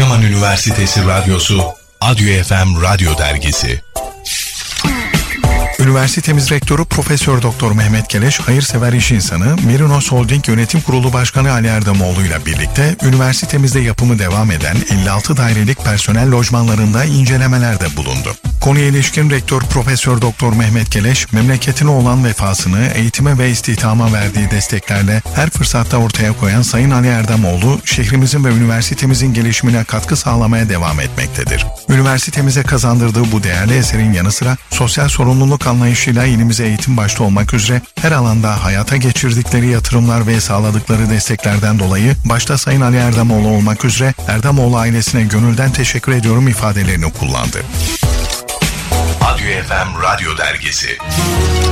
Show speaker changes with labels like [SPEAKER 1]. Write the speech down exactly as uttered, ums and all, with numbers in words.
[SPEAKER 1] Adıyaman Üniversitesi Radyosu Adyo F M Radyo Dergisi. Üniversitemiz Rektörü Profesör Doktor Mehmet Keleş, hayırsever iş insanı, Merinos Holding Yönetim Kurulu Başkanı Ali Erdamoğlu ile birlikte üniversitemizde yapımı devam eden elli altı dairelik personel lojmanlarında incelemelerde bulundu. Konuya ilişkin Rektör Profesör Doktor Mehmet Keleş, memleketine olan vefasını eğitime ve istihdama verdiği desteklerle her fırsatta ortaya koyan Sayın Ali Erdamoğlu, şehrimizin ve üniversitemizin gelişimine katkı sağlamaya devam etmektedir. Üniversitemize kazandırdığı bu değerli eserin yanı sıra sosyal sorumluluk anlayışıyla ilimize eğitim başta olmak üzere her alanda hayata geçirdikleri yatırımlar ve sağladıkları desteklerden dolayı başta Sayın Ali Erdamoğlu olmak üzere Erdamoğlu ailesine gönülden teşekkür ediyorum ifadelerini kullandı. Adyo F M Radyo Dergisi.